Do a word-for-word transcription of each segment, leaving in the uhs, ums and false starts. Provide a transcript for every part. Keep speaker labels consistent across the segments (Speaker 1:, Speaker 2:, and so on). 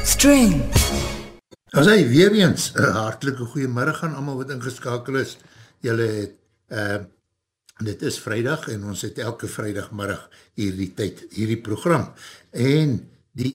Speaker 1: String.
Speaker 2: As hy weer eens, een hartelike goeiemiddag aan allemaal wat ingeskakel is. Julle het, uh, dit is vrijdag en ons het elke vrijdagmiddag hierdie tyd, hierdie program. En die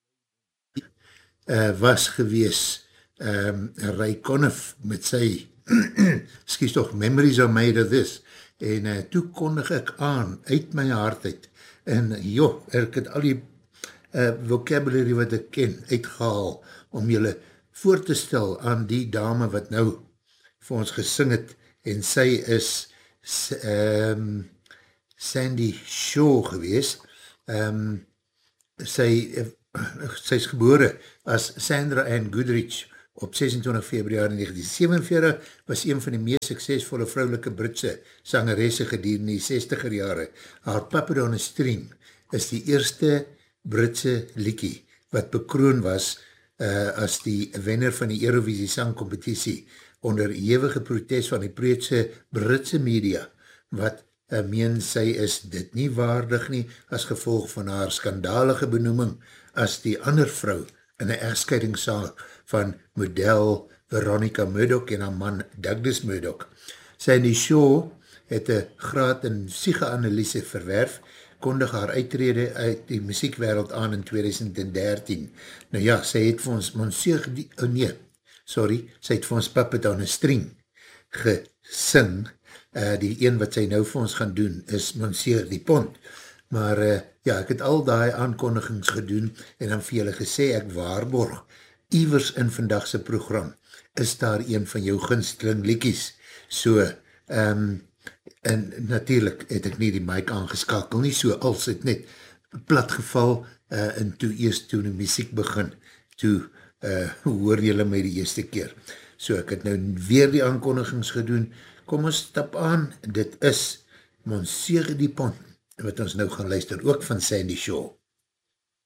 Speaker 2: uh, was gewees, um, Ray Conniff met sy, skies toch, Memories of Made of This. En uh, toe kondig ek aan, uit my hart uit. En joh, ek het al die uh, vocabulary wat ek ken, uitgehaal, om julle voor te stel aan die dame wat nou vir ons gesing het, en sy is um, Sandy Shaw gewees. Um, sy, uh, sy is gebore as Sandra Ann Goodrich op sesentwintig Februari negentien sewenveertig, was een van die meest suksesvolle vrouwelike Britse sangeresse gedurende die sestiger jare. Haar Puppet on a String is die eerste Britse liekie wat bekroon was Uh, as die wenner van die Eurovisie sangcompetitie onder ewige protest van die Britse Britse media, wat uh, meen sy is dit nie waardig nie, as gevolg van haar skandalige benoeming as die ander vrou in die echtscheidingssaak van model Veronica Murdoch en haar man Douglas Murdoch. Sandy Shaw het een graad in psychoanalyse verwerf, kondig haar uittrede uit die muziekwereld aan in tweeduisend dertien. Nou ja, sy het vir ons Monsieur, oh nee, sorry, sy het vir ons Puppet on a String gesing. Uh, die een wat sy nou vir ons gaan doen is Monsieur Dupont. Maar uh, ja, ek het al die aankondigings gedoen en dan vir julle gesê, ek waarborg, iewers in vandagse program is daar een van jou gunsteling liedjies. So, ehm, um, en natuurlijk het ek nie die mic aangeskakel nie, so als het net plat geval, uh, en toe eerst toe die muziek begin, toe uh, hoor jylle my die eerste keer. So ek het nou weer die aankondigings gedoen, kom ons stap aan, dit is Monsieur Dupont, wat ons nou gaan luister, ook van Sandy Shaw.